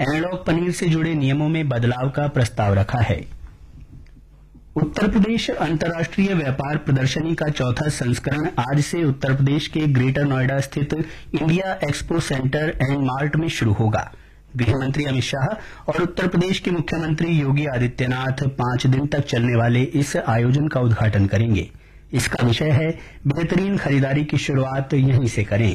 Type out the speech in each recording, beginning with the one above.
Analogue paneer से जुड़े नियमों में बदलाव का प्रस्ताव रखा है। उत्तर प्रदेश अंतर्राष्ट्रीय व्यापार प्रदर्शनी का चौथा संस्करण आज से उत्तर प्रदेश के ग्रेटर नोएडा स्थित India expo centre and mart में शुरू होगा। गृह मंत्री अमित शाह और उत्तर प्रदेश के मुख्यमंत्री योगी आदित्यनाथ 5 दिन तक चलने वाले इस आयोजन का उद्घाटन करेंगे। इसका विषय है बेहतरीन खरीदारी की शुरुआत यहीं से करें।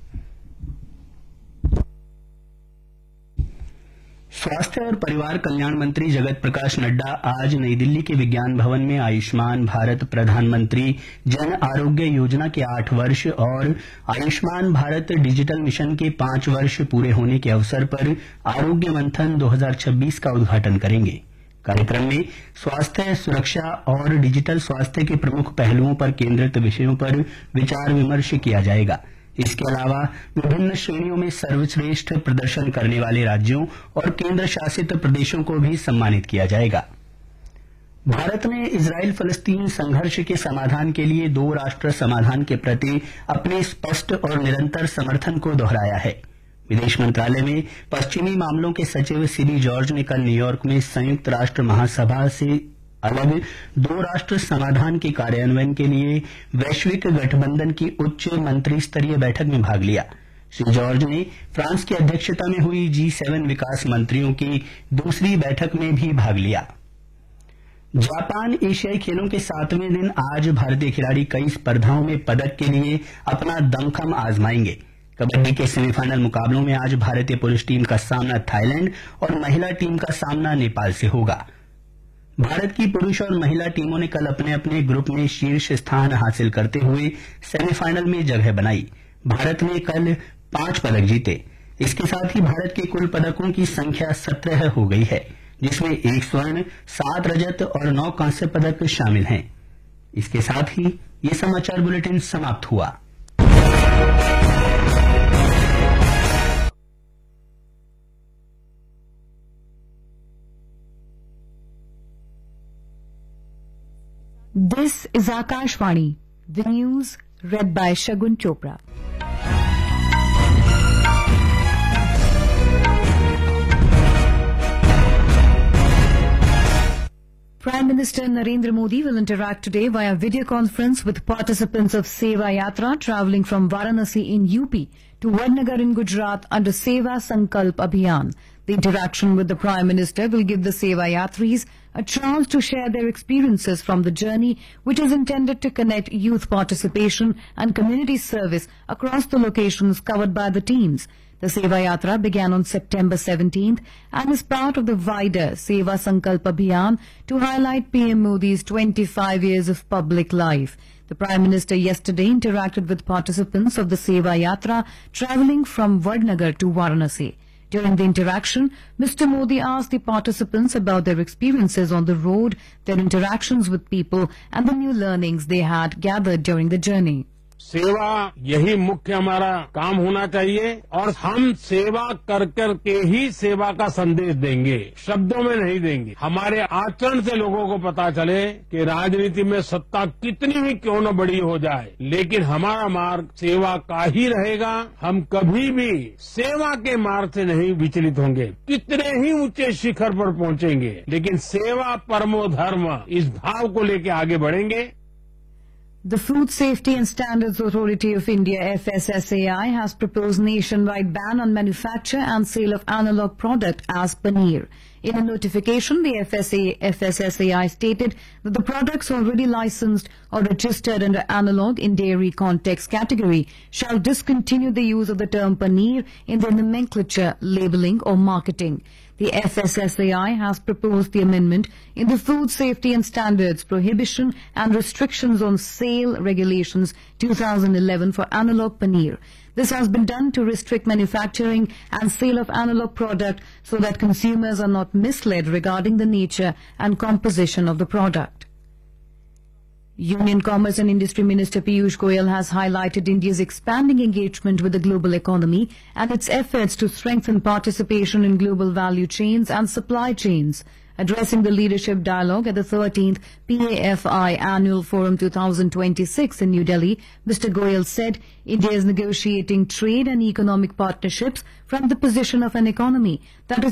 स्वास्थ्य और परिवार कल्याण मंत्री जगत प्रकाश नड्डा आज नई दिल्ली के विज्ञान भवन में आयुष्मान भारत प्रधानमंत्री जन आरोग्य योजना के 8 वर्ष और आयुष्मान भारत डिजिटल मिशन के 5 वर्ष पूरे होने के अवसर पर आरोग्य मंथन 2026 का उद्घाटन करेंगे। कार्यक्रम में स्वास्थ्य सुरक्षा और डिजिटल स्वास्थ्य के प्रमुख पहलुओं पर केंद्रित विषयों पर विचार विमर्श किया जाएगा। इसके अलावा विभिन्न श्रेणियों में सर्वश्रेष्ठ प्रदर्शन करने वाले राज्यों और केंद्र शासित प्रदेशों को भी सम्मानित किया जाएगा। भारत ने इजराइल फलस्तीन संघर्ष के समाधान के लिए 2 राष्ट्र समाधान के प्रति अपने स्पष्ट और निरंतर समर्थन को दोहराया है। विदेश मंत्रालय में पश्चिमी मामलों के सचिव सिरी जॉर्ज ने कल न्यूयॉर्क में संयुक्त राष्ट्र महासभा से अलग 2 राष्ट्र समाधान के कार्यान्वयन के लिए वैश्विक गठबंधन की उच्च मंत्री स्तरीय बैठक में भाग लिया। श्री जॉर्ज ने फ्रांस की अध्यक्षता में हुई G7 विकास मंत्रियों की दूसरी बैठक में भी भाग लिया। जापान एशियाई खेलों के 7वें दिन आज भारतीय खिलाड़ी कई स्पर्धाओं में पदक के लिए अपना दमखम आजमाएंगे। कबड्डी के सेमीफाइनल मुकाबलों में आज भारतीय पुरुष टीम का सामना थाईलैंड और महिला टीम का सामना नेपाल से होगा। भारत की पुरुष और महिला टीमों ने कल अपने अपने ग्रुप में शीर्ष स्थान हासिल करते हुए सेमीफाइनल में जगह बनाई। भारत ने कल 5 पदक जीते। इसके साथ ही भारत के कुल पदकों की संख्या 17 हो गई है, जिसमें 1 स्वर्ण, 7 रजत और 9 कांस्य पदक शामिल हैं। इसके साथ ही ये समाचार बुलेटिन समाप्त हुआ। This is Akashvani, the news read by Shagun Chopra. Prime Minister Narendra Modi will interact today via video conference with participants of Seva Yatra travelling from Varanasi in UP to Vadnagar in Gujarat under Seva Sankalp Abhiyan. The interaction with the Prime Minister will give the Seva Yatris a chance to share their experiences from the journey, which is intended to connect youth participation and community service across the locations covered by the teams. The Seva Yatra began on September 17th and is part of the wider Seva Sankalp Abhiyan to highlight PM Modi's 25 years of public life. The Prime Minister yesterday interacted with participants of the Seva Yatra travelling from Vadnagar to Varanasi. During the interaction, Mr. Modi asked the participants about their experiences on the road, their interactions with people and the new learnings they had gathered during the journey. सेवा यही मुख्य हमारा काम होना चाहिए और हम सेवा कर कर के ही सेवा का संदेश देंगे, शब्दों में नहीं देंगे। हमारे आचरण से लोगों को पता चले कि राजनीति में सत्ता कितनी भी क्यों न बड़ी हो जाए, लेकिन हमारा मार्ग सेवा का ही रहेगा। हम कभी भी सेवा के मार्ग से नहीं विचलित होंगे। कितने ही ऊंचे शिखर पर पहुंचेंगे, लेकिन सेवा परमो धर्म, इस भाव को लेकर आगे बढ़ेंगे। The Food Safety and Standards Authority of India, FSSAI, has proposed nationwide ban on manufacture and sale of analog product as paneer. In a notification, the FSSAI stated that the products already licensed or registered under analog in dairy context category shall discontinue the use of the term paneer in their nomenclature, labelling or marketing. The FSSAI has proposed the amendment in the Food Safety and Standards Prohibition and Restrictions on Sale Regulations 2011 for analog paneer. This has been done to restrict manufacturing and sale of analog product so that consumers are not misled regarding the nature and composition of the product. Union Commerce and Industry Minister Piyush Goyal has highlighted India's expanding engagement with the global economy and its efforts to strengthen participation in global value chains and supply chains. Addressing the leadership dialogue at the 13th PAFI Annual Forum 2026 in New Delhi, Mr. Goyal said India is negotiating trade and economic partnerships from the position of an economy that is